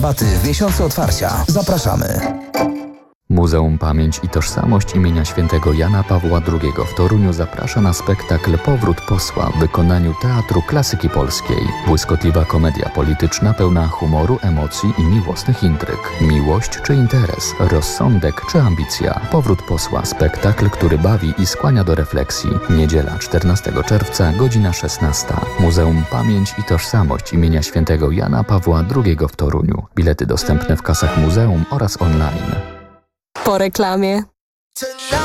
Rabaty w miesiącu otwarcia. Zapraszamy. Muzeum Pamięć i Tożsamość imienia Świętego Jana Pawła II w Toruniu zaprasza na spektakl Powrót Posła w wykonaniu Teatru Klasyki Polskiej. Błyskotliwa komedia polityczna pełna humoru, emocji i miłosnych intryg. Miłość czy interes, rozsądek czy ambicja. Powrót Posła. Spektakl, który bawi i skłania do refleksji. Niedziela 14 czerwca, godzina 16. Muzeum Pamięć i Tożsamość imienia Świętego Jana Pawła II w Toruniu. Bilety dostępne w kasach muzeum oraz online. Po reklamie.